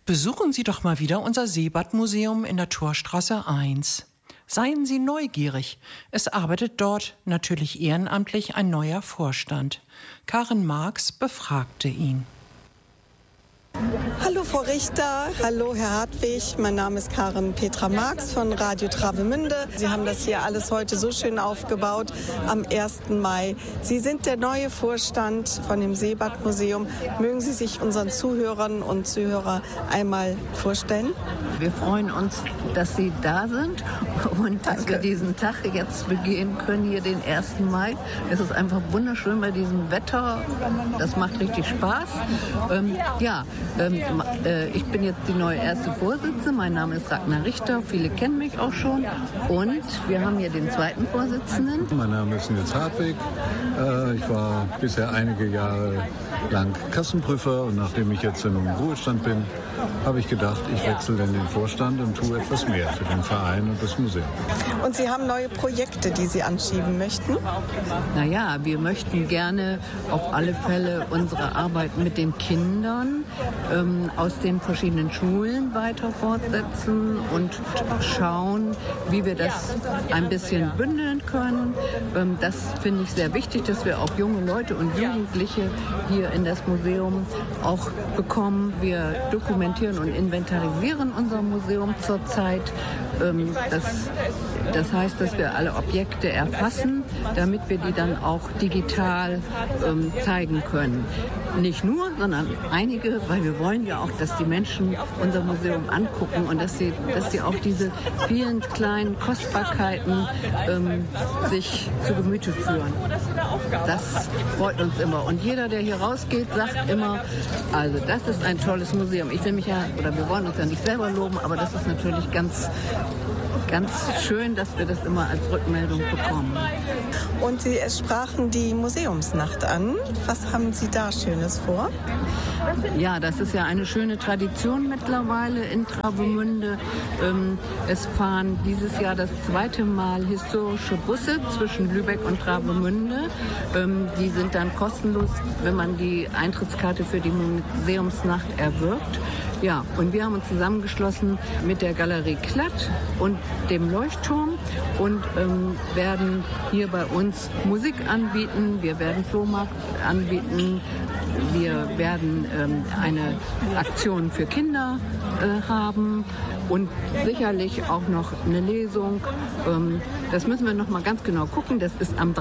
Besuchen Sie doch mal wieder unser Seebadmuseum in der Torstraße 1. Seien Sie neugierig. Es arbeitet dort natürlich ehrenamtlich ein neuer Vorstand. Karin Marx befragte ihn. Hallo Frau Richter, hallo Herr Hartwig, mein Name ist Karin Petra Marx von Radio Travemünde. Sie haben das hier alles heute so schön aufgebaut am 1. Mai. Sie sind der neue Vorstand von dem Seebadmuseum. Mögen Sie sich unseren Zuhörern und Zuhörern einmal vorstellen? Wir freuen uns, dass Sie da sind und dass wir diesen Tag jetzt begehen können, hier den 1. Mai. Es ist einfach wunderschön bei diesem Wetter, das macht richtig Spaß. Ich bin jetzt die neue erste Vorsitzende. Mein Name ist Ragnar Richter. Viele kennen mich auch schon. Und wir haben hier den zweiten Vorsitzenden. Mein Name ist Nils Hartwig. Ich war bisher einige Jahre lang Kassenprüfer und nachdem ich jetzt im Ruhestand bin, habe ich gedacht, ich wechsle in den Vorstand und tue etwas mehr für den Verein und das Museum. Und Sie haben neue Projekte, die Sie anschieben möchten? Naja, wir möchten gerne auf alle Fälle unsere Arbeit mit den Kindern aus den verschiedenen Schulen weiter fortsetzen und schauen, wie wir das ein bisschen bündeln können. Das finde ich sehr wichtig, dass wir auch junge Leute und Jugendliche hier in das Museum auch bekommen. Wir dokumentieren und inventarisieren unser Museum zurzeit. Das heißt, dass wir alle Objekte erfassen, damit wir die dann auch digital zeigen können. Nicht nur, sondern einige, weil wir wollen ja auch, dass die Menschen unser Museum angucken und dass sie auch diese vielen kleinen Kostbarkeiten sich zu Gemüte führen. Das freut uns immer. Und jeder, der hier rausgeht, sagt immer, also das ist ein tolles Museum. Ich will mich ja, oder wir wollen uns ja nicht selber loben, aber das ist natürlich ganz schön, dass wir das immer als Rückmeldung bekommen. Und Sie sprachen die Museumsnacht an. Was haben Sie da Schönes vor? Ja, das ist ja eine schöne Tradition mittlerweile in Travemünde. Es fahren dieses Jahr das zweite Mal historische Busse zwischen Lübeck und Travemünde. Die sind dann kostenlos, wenn man die Eintrittskarte für die Museumsnacht erwirbt. Ja, und wir haben uns zusammengeschlossen mit der Galerie Klatt und dem Leuchtturm und werden hier bei uns Musik anbieten. Wir werden Flohmarkt anbieten. Wir werden eine Aktion für Kinder haben und sicherlich auch noch eine Lesung. Das müssen wir noch mal ganz genau gucken. Das ist am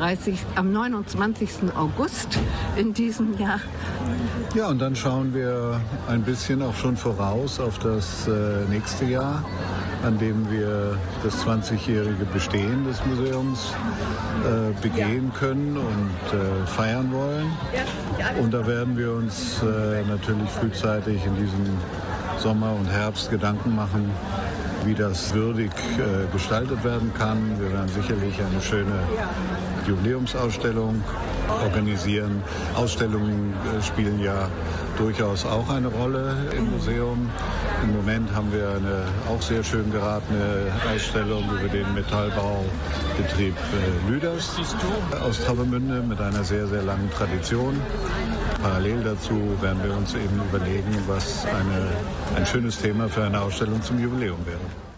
29. August in diesem Jahr. Ja, und dann schauen wir ein bisschen auch schon voraus auf das nächste Jahr, an dem wir das 20-jährige Bestehen des Museums begehen können und feiern wollen. Und da werden wir uns natürlich frühzeitig in diesem Sommer und Herbst Gedanken machen, wie das würdig gestaltet werden kann. Wir werden sicherlich eine schöne Jubiläumsausstellung organisieren. Ausstellungen spielen ja durchaus auch eine Rolle im Museum. Im Moment haben wir eine auch sehr schön geratene Ausstellung über den Metallbaubetrieb Lüders aus Travemünde mit einer sehr, sehr langen Tradition. Parallel dazu werden wir uns eben überlegen, was ein schönes Thema für eine Ausstellung zum Jubiläum wäre.